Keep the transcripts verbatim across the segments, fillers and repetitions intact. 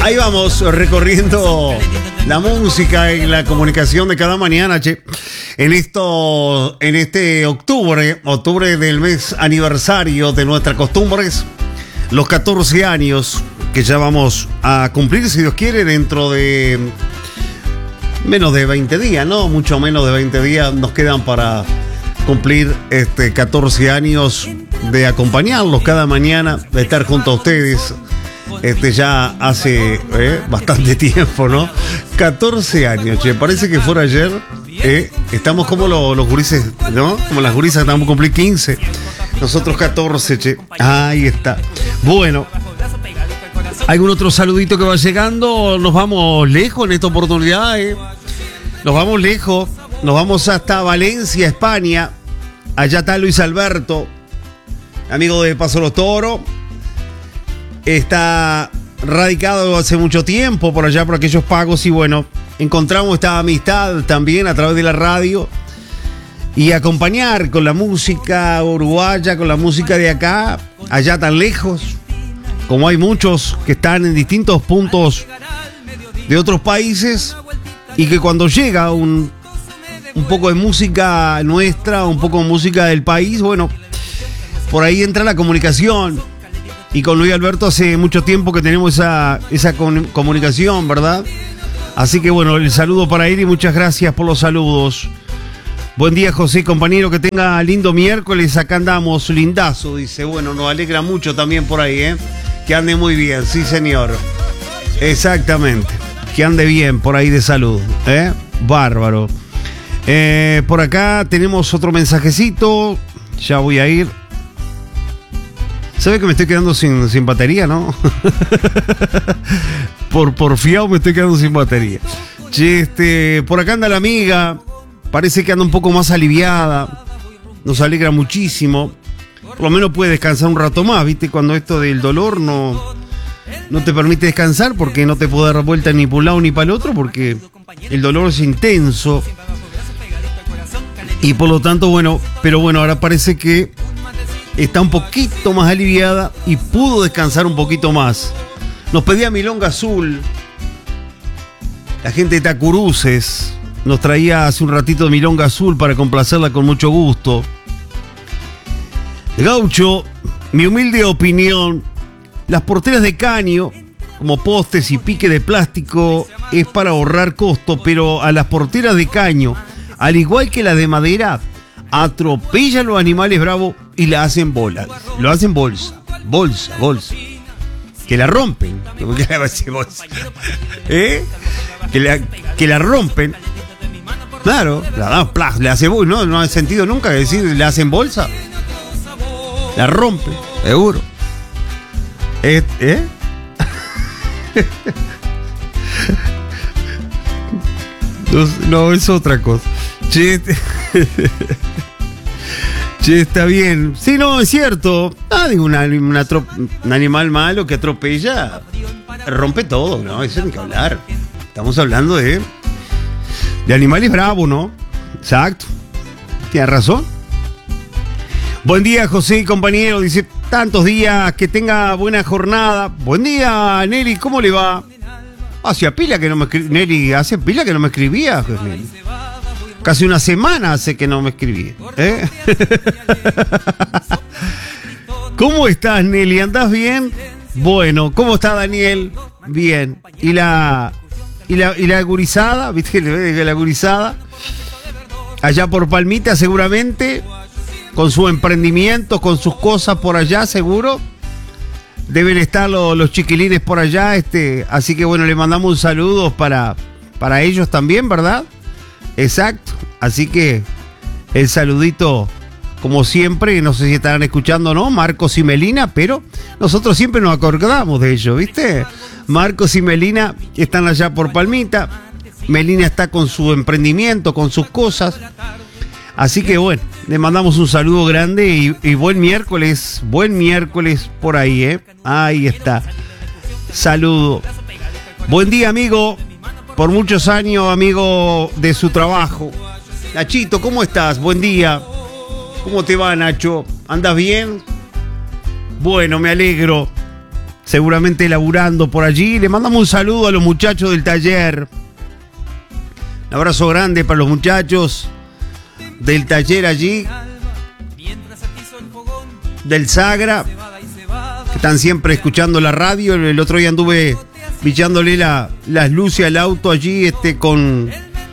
Ahí vamos, recorriendo la música y la comunicación de cada mañana, che. En esto, en este octubre, octubre del mes aniversario de nuestras costumbres, los catorce años que ya vamos a cumplir, si Dios quiere, dentro de menos de veinte días, ¿no? Mucho menos de veinte días nos quedan para cumplir este catorce años de acompañarlos cada mañana, de estar junto a ustedes. Este ya hace eh, bastante tiempo, ¿no? catorce años, che, parece que fuera ayer. Eh, estamos como lo, los gurises, ¿no? Como las gurisas, estamos a cumplir quince. Nosotros catorce, che. Ahí está. Bueno, ¿algún otro saludito que va llegando? Nos vamos lejos en esta oportunidad, eh. Nos vamos lejos. Nos vamos hasta Valencia, España. Allá está Luis Alberto, amigo de Paso Los Toros. Está radicado hace mucho tiempo por allá, por aquellos pagos, y bueno, encontramos esta amistad también a través de la radio y acompañar con la música uruguaya, con la música de acá, allá tan lejos, como hay muchos que están en distintos puntos de otros países, y que cuando llega un, un poco de música nuestra, un poco de música del país, bueno, por ahí entra la comunicación. Y con Luis Alberto hace mucho tiempo que tenemos esa, esa con, comunicación, ¿verdad? Así que bueno, el saludo para él y muchas gracias por los saludos. Buen día, José, compañero, que tenga lindo miércoles. Acá andamos, lindazo, dice. Bueno, nos alegra mucho también por ahí, ¿eh? Que ande muy bien, sí, señor. Exactamente, que ande bien por ahí de salud, ¿eh? Bárbaro. Eh, por acá tenemos otro mensajecito. Ya voy a ir. ¿Sabe que me estoy quedando sin, sin batería, no? por porfiado me estoy quedando sin batería. Che, este, por acá anda la amiga. Parece que anda un poco más aliviada. Nos alegra muchísimo. Por lo menos puede descansar un rato más, ¿viste? Cuando esto del dolor no, no te permite descansar, porque no te puede dar vuelta ni por un lado ni para el otro, porque el dolor es intenso. Y por lo tanto, bueno, pero bueno, ahora parece que está un poquito más aliviada y pudo descansar un poquito más. Nos pedía milonga azul. La gente de Tacuruces nos traía hace un ratito milonga azul para complacerla con mucho gusto. Gaucho, mi humilde opinión, las porteras de caño, como postes y pique de plástico, es para ahorrar costo, pero a las porteras de caño, al igual que las de madera, atropellan los animales bravos y la hacen bola. Lo hacen bolsa, bolsa, bolsa. Que la rompen. ¿Eh? Que la, que la rompen. Claro, la dan plas, le hace bolsa. No, no ha sentido nunca decir le hacen bolsa. La rompen, seguro. ¿Eh? ¿Eh? no, no, es otra cosa. Che, che, está bien. Sí, no, es cierto. Ah, digo, una, una trop, un animal malo que atropella rompe todo, ¿no? Eso hay que hablar. Estamos hablando de de animales bravos, ¿no? Exacto. Tienes razón. Buen día, José, compañero. Dice, tantos días, que tenga buena jornada. Buen día, Nelly, ¿cómo le va? Hacía pila que no me escribía. Nelly, hace pila que no me escribía, Nelly. Casi una semana hace que no me escribí. ¿Eh? ¿Cómo estás, Nelly? ¿Andás bien? Bueno, ¿cómo está Daniel? Bien. ¿Y la y la, y la gurizada? ¿Viste la gurizada? Allá por Palmita, seguramente, con su emprendimiento, con sus cosas por allá, seguro. Deben estar los, los chiquilines por allá. Este, así que bueno, le mandamos un saludo para, para ellos también, ¿verdad? Exacto, así que el saludito, como siempre, no sé si estarán escuchando o no, Marcos y Melina, pero nosotros siempre nos acordamos de ellos, ¿viste? Marcos y Melina están allá por Palmita, Melina está con su emprendimiento, con sus cosas, así que bueno, le mandamos un saludo grande y, y buen miércoles, buen miércoles por ahí, ¿eh? Ahí está, saludo. Buen día, amigo. Por muchos años, amigo de su trabajo. Nachito, ¿cómo estás? Buen día. ¿Cómo te va, Nacho? ¿Andas bien? Bueno, me alegro. seguramente laburando por allí. Le mandamos un saludo a los muchachos del taller. Un abrazo grande para los muchachos del taller allí, del Sagra, que están siempre escuchando la radio. El otro día anduve brillándole la, las luces al auto allí este, con,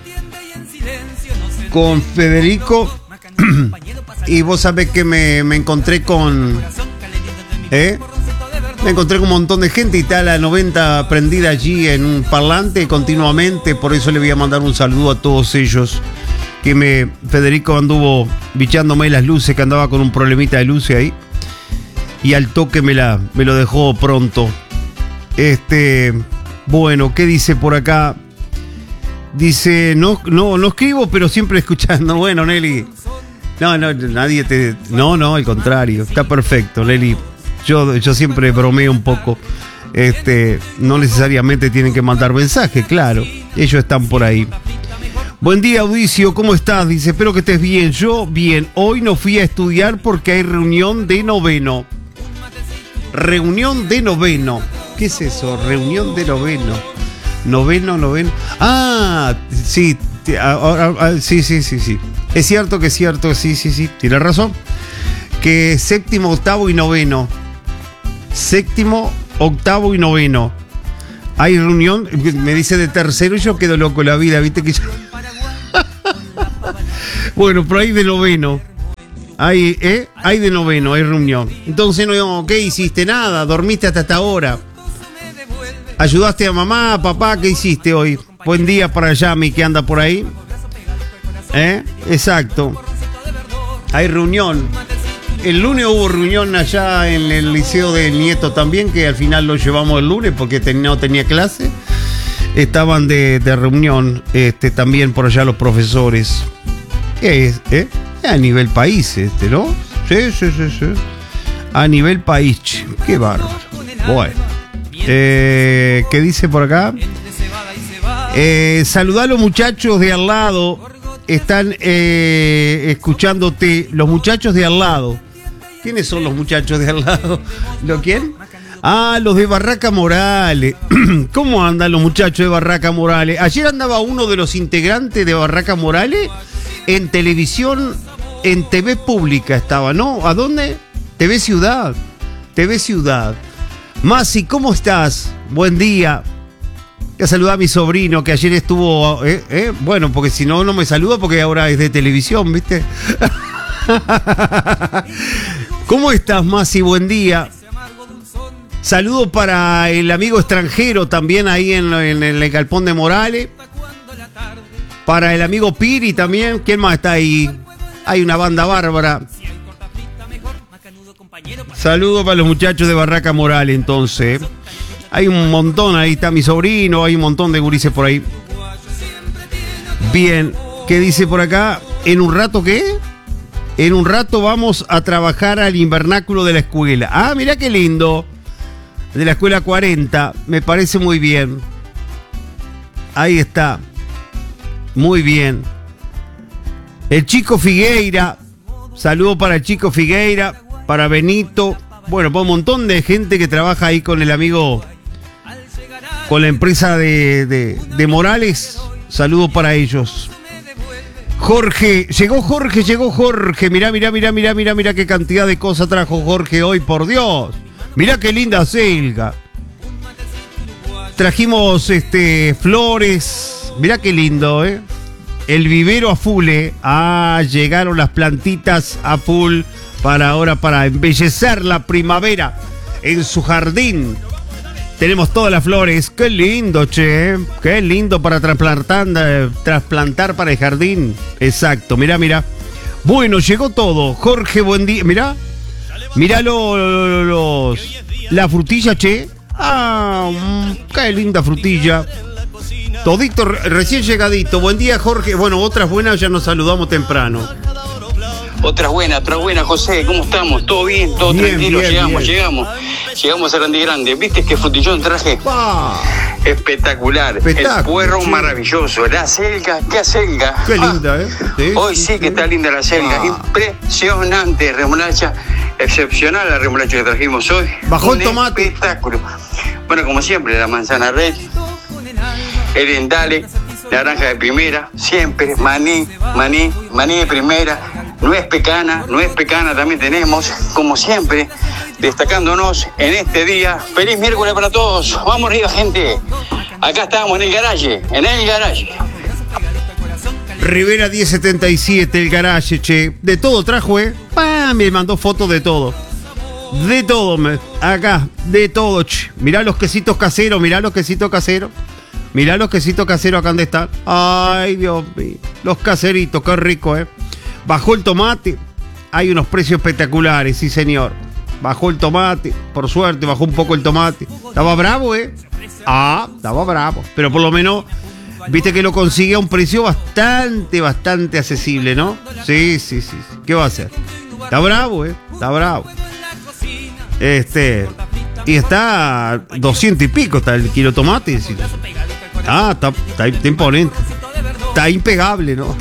con Federico. Y vos sabés que me, me encontré con... ¿eh? Me encontré con un montón de gente y está la noventa prendida allí en un parlante continuamente. Por eso le voy a mandar un saludo a todos ellos. Que me Federico anduvo bichándome las luces, que andaba con un problemita de luces ahí. Y al toque me, la, me lo dejó pronto. Este, bueno, ¿qué dice por acá? Dice, no, no, no escribo, pero siempre escuchando. Bueno, Nelly. No, no, nadie te... No, no, al contrario. Está perfecto, Nelly. Yo, yo siempre bromeo un poco. Este, no necesariamente tienen que mandar mensajes, claro. Ellos están por ahí. Buen día, Audicio, ¿cómo estás? Dice, espero que estés bien. Yo, bien. Hoy no fui a estudiar porque hay reunión de noveno. Reunión de noveno. ¿Qué es eso? Reunión de noveno. Noveno, noveno. Ah, sí, ahora, sí, sí, sí, sí. Es cierto que es cierto, sí, sí, sí. Tiene razón. Que séptimo, octavo y noveno. Séptimo, octavo y noveno. Hay reunión, me dice de tercero y yo quedo loco la vida, viste que yo... Bueno, pero hay de noveno. Hay, ¿eh? Hay de noveno, hay reunión. Entonces, no, ¿qué hiciste? Nada, dormiste hasta esta hora. ¿Ayudaste a mamá, papá? ¿Qué hiciste hoy? Buen día para Yami que anda por ahí. ¿Eh? Exacto. Hay reunión. El lunes hubo reunión allá en el liceo del Nieto también, que al final lo llevamos el lunes porque ten, no tenía clase. Estaban de, de reunión este, también por allá los profesores. ¿Qué es? ¿Eh? A nivel país, este, ¿no? Sí, sí, sí, sí. A nivel país. Qué bárbaro. Bueno. Eh, ¿Qué dice por acá? Eh, saludá a los muchachos de al lado. Están eh, escuchándote. Los muchachos de al lado. ¿Quiénes son los muchachos de al lado? ¿Lo quién? Ah, los de Barraca Morales. ¿Cómo andan los muchachos de Barraca Morales? Ayer andaba uno de los integrantes de Barraca Morales en televisión, en T V Pública estaba, ¿no? ¿A dónde? T V Ciudad. T V Ciudad. Masi, ¿cómo estás? Buen día. Voy a saludar a mi sobrino que ayer estuvo... Eh, eh, bueno, porque si no, no me saluda porque ahora es de televisión, ¿viste? ¿Cómo estás, Masi? Buen día. Saludo para el amigo extranjero también ahí en, en, en el Galpón de Morales. Para el amigo Piri también. ¿Quién más está ahí? Hay una banda bárbara. Saludo para los muchachos de Barraca Morales, entonces. Hay un montón, ahí está mi sobrino, hay un montón de gurises por ahí. Bien, ¿qué dice por acá? ¿En un rato qué? En un rato vamos a trabajar al invernáculo de la escuela. Ah, mirá qué lindo. De la escuela cuarenta, me parece muy bien. Ahí está. Muy bien. El Chico Figueira. Saludo para el Chico Figueira, para Benito. Bueno, para un montón de gente que trabaja ahí con el amigo, con la empresa de, de, de Morales. Saludo para ellos. Jorge, llegó Jorge, llegó Jorge. Mirá, mirá, mirá, mirá, mirá, mirá qué cantidad de cosas trajo Jorge hoy, por Dios. Mirá qué linda selga. Trajimos este flores. Mirá qué lindo, ¿eh? El vivero a full, ¿eh? Ah, llegaron las plantitas a full para ahora, para embellecer la primavera en su jardín. Tenemos todas las flores. Qué lindo, che. Qué lindo para trasplantar, eh, trasplantar para el jardín. Exacto, mirá, mirá. Bueno, llegó todo. Jorge, buen día. Mirá. Mirá lo, lo, los, la frutilla, che. Ah, mmm, qué linda frutilla. Todito, recién llegadito. Buen día, Jorge. Bueno, otras buenas, ya nos saludamos temprano. Otras buenas, otras buenas, José. ¿Cómo estamos? ¿Todo bien? ¿Todo bien, tranquilo? Bien, llegamos, bien. llegamos. Llegamos a Grande Grande. ¿Viste qué frutillón traje? ¡Bah! Espectacular. Espectacular. El puerro sí. Maravilloso. La selga, ¿qué selga? Qué linda, ¿eh? Sí, Hoy sí, sí que sí. Está linda la selga. Ah. Impresionante, remolacha excepcional la remolacha que trajimos hoy. Bajó el tomate. Espectáculo. Bueno, como siempre, la manzana red, el endale, naranja de primera, siempre, maní, maní, maní de primera, nuez pecana, nuez pecana también tenemos, como siempre, destacándonos en este día. Feliz miércoles para todos. Vamos arriba, gente. Acá estamos en el garaje, en el garaje. Rivera diez setenta y siete, el garaje, che. De todo trajo, ¿eh? ¡Pam! Me mandó fotos de todo. De todo, me. Acá, de todo, che. Mirá los quesitos caseros, mirá los quesitos caseros. Mirá los quesitos caseros acá donde están. Ay, Dios mío. Los caseritos, qué rico, ¿eh? Bajó el tomate. Hay unos precios espectaculares, sí, señor. Bajó el tomate. Por suerte, bajó un poco el tomate. Estaba bravo, ¿eh? Ah, estaba bravo. Pero por lo menos, viste que lo consigue a un precio bastante, bastante accesible, ¿no? Sí, sí, sí. ¿Qué va a hacer? Está bravo, ¿eh? Está bravo. Este... Y está a doscientos y pico, está el kilo de tomate. Ah, está, está, está imponente. Está impegable, ¿no?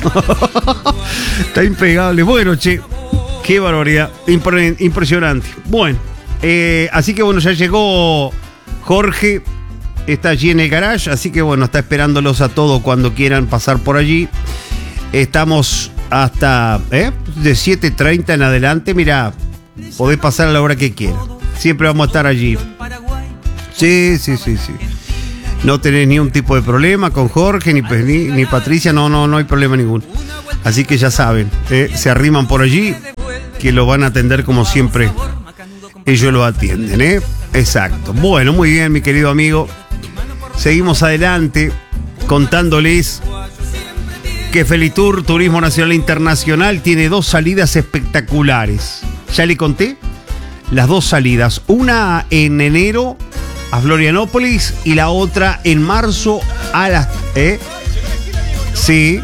Está impegable. Bueno, che, qué barbaridad. Impre- impresionante. Bueno, eh, así que bueno, ya llegó Jorge. Está allí en el garage. Así que bueno, está esperándolos a todos cuando quieran pasar por allí. Estamos hasta ¿eh? de siete treinta en adelante. Mirá, podés pasar a la hora que quieras. Siempre vamos a estar allí. Sí, sí, sí, sí. No tenés ni un tipo de problema con Jorge, ni, ni, ni Patricia. No, no, no hay problema ninguno. Así que ya saben, eh, se arriman por allí, que lo van a atender como siempre. Ellos lo atienden, ¿eh? Exacto. Bueno, muy bien, mi querido amigo. Seguimos adelante contándoles que Felitur Turismo Nacional e Internacional tiene dos salidas espectaculares. ¿Ya le conté? Las dos salidas, una en enero a Florianópolis y la otra en marzo a las... ¿eh? Sí.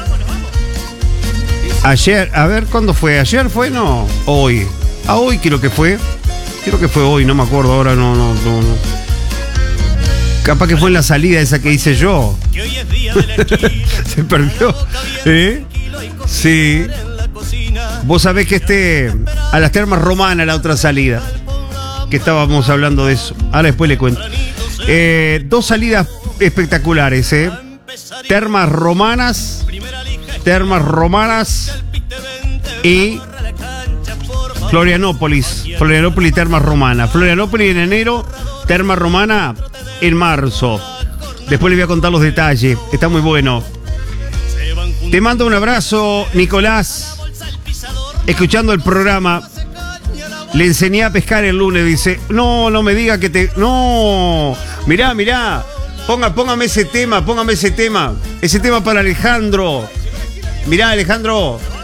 Ayer, a ver, ¿cuándo fue? ¿Ayer fue? No, hoy. Ah, hoy creo que fue. Creo que fue hoy, no me acuerdo ahora, no, no, no. no. Capaz que fue en la salida esa que hice yo. Se perdió. ¿Eh? Sí. Vos sabés que este a las Termas Romanas, la otra salida, que estábamos hablando de eso. Ahora después le cuento. Eh, dos salidas espectaculares, ¿eh? Termas Romanas, Termas Romanas y Florianópolis. Florianópolis y Termas Romanas. Florianópolis en enero, Termas Romana en marzo. Después les voy a contar los detalles. Está muy bueno. Te mando un abrazo, Nicolás. Escuchando el programa, le enseñé a pescar el lunes. Dice, no, no me diga que te... No, mirá, mirá. Ponga, póngame ese tema, póngame ese tema. Ese tema para Alejandro. Mirá, Alejandro.